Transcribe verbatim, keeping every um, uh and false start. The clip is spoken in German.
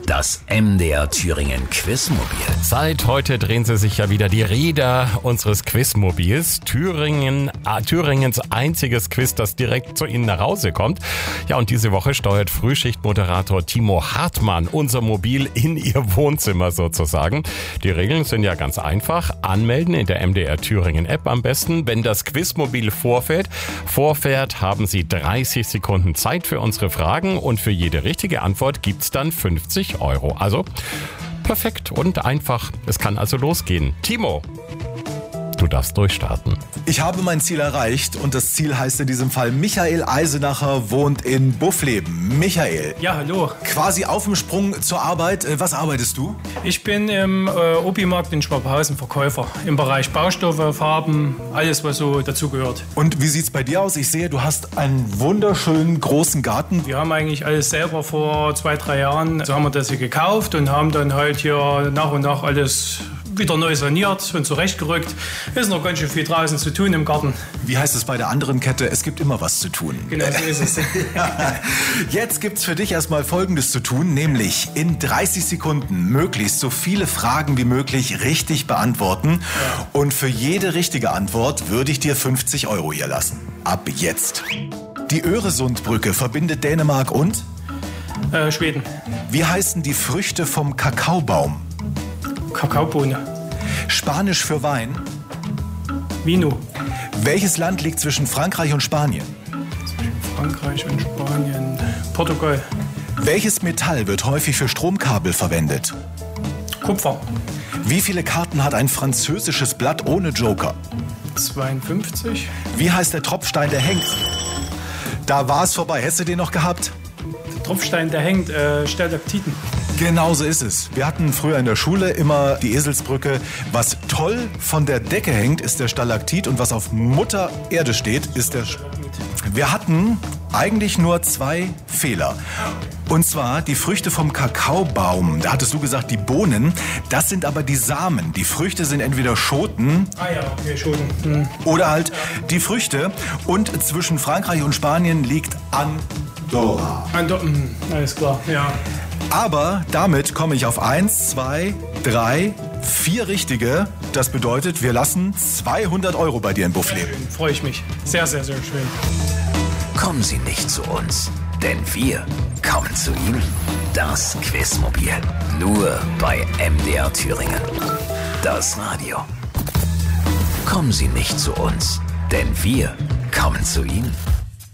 Das M D R Thüringen Quizmobil. Seit heute drehen sie sich ja wieder die Räder unseres Quizmobils. Thüringen, äh, Thüringens einziges Quiz, das direkt zu Ihnen nach Hause kommt. Ja, und diese Woche steuert Frühschichtmoderator Timo Hartmann unser Mobil in Ihr Wohnzimmer sozusagen. Die Regeln sind ja ganz einfach. Anmelden in der M D R Thüringen App am besten. Wenn das Quizmobil vorfährt, vorfährt, haben Sie dreißig Sekunden Zeit für unsere Fragen und für jede richtige Antwort gibt's dann fünfzig Euro. Also perfekt und einfach. Es kann also losgehen. Timo, du darfst durchstarten. Ich habe mein Ziel erreicht und das Ziel heißt in diesem Fall Michael Eisenacher wohnt in Buffleben. Michael. Ja, hallo. Quasi auf dem Sprung zur Arbeit. Was arbeitest du? Ich bin im äh, Obi-Markt in Schwabhausen Verkäufer im Bereich Baustoffe, Farben, alles was so dazugehört. Und wie sieht's bei dir aus? Ich sehe, du hast einen wunderschönen großen Garten. Wir haben eigentlich alles selber vor zwei, drei Jahren, so haben wir das hier gekauft und haben dann halt hier nach und nach alles wieder neu saniert und zurechtgerückt. Ist noch ganz schön viel draußen zu tun im Garten. Wie heißt es bei der anderen Kette? Es gibt immer was zu tun. Genau, so ist es. Jetzt gibt's für dich erstmal Folgendes zu tun, nämlich in dreißig Sekunden möglichst so viele Fragen wie möglich richtig beantworten. Ja. Und für jede richtige Antwort würde ich dir fünfzig Euro hier lassen. Ab jetzt. Die Öresundbrücke verbindet Dänemark und? Äh, Schweden. Wie heißen die Früchte vom Kakaobaum? Kakaobohne. Spanisch für Wein? Vino. Welches Land liegt zwischen Frankreich und Spanien? Zwischen Frankreich und Spanien. Portugal. Welches Metall wird häufig für Stromkabel verwendet? Kupfer. Wie viele Karten hat ein französisches Blatt ohne Joker? zweiundfünfzig. Wie heißt der Tropfstein, der hängt? Da war es vorbei. Hättest du den noch gehabt? Der Tropfstein, der hängt, äh, Stalaktiten. Genau so ist es. Wir hatten früher in der Schule immer die Eselsbrücke. Was toll von der Decke hängt, ist der Stalaktit und was auf Mutter Erde steht, ist der... Sch- Wir hatten eigentlich nur zwei Fehler. Und zwar die Früchte vom Kakaobaum. Da hattest du gesagt, die Bohnen. Das sind aber die Samen. Die Früchte sind entweder Schoten. Ah ja, okay, Schoten. Hm. Oder halt die Früchte. Und zwischen Frankreich und Spanien liegt Andorra. Andorra, alles klar, ja. Aber damit komme ich auf eins, zwei, drei, vier Richtige. Das bedeutet, wir lassen zweihundert Euro bei dir in Buffleben. Freue ich mich. Sehr, sehr, sehr schön. Kommen Sie nicht zu uns, denn wir kommen zu Ihnen. Das Quizmobil. Nur bei M D R Thüringen. Das Radio. Kommen Sie nicht zu uns, denn wir kommen zu Ihnen.